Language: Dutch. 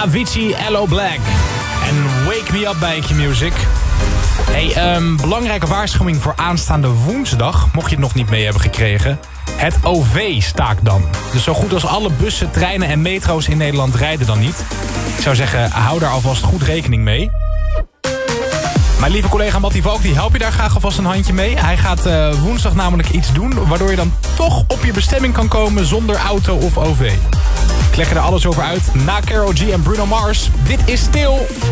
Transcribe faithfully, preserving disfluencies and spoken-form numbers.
Avicii, Hello Black. En Wake Me Up bij Q-Music. Hey, um, belangrijke waarschuwing voor aanstaande woensdag, mocht je het nog niet mee hebben gekregen. Het O V staakt dan. Dus zo goed als alle bussen, treinen en metro's in Nederland rijden dan niet. Ik zou zeggen, hou daar alvast goed rekening mee. Mijn lieve collega Mattie Valk, die helpt je daar graag alvast een handje mee. Hij gaat uh, woensdag namelijk iets doen, waardoor je dan toch op je bestemming kan komen zonder auto of O V. Ik leg er alles over uit na Karol G en Bruno Mars. Dit is Stil.